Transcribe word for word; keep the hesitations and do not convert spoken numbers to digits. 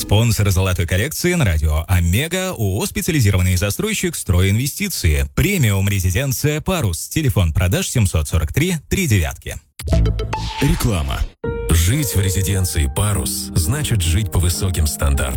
Спонсор золотой коллекции на радио Омега, ООО «Специализированный застройщик «Стройинвестиции». Премиум резиденция «Парус». Телефон продаж семьсот сорок три три девятки. Реклама. Жить в резиденции «Парус» значит жить по высоким стандартам.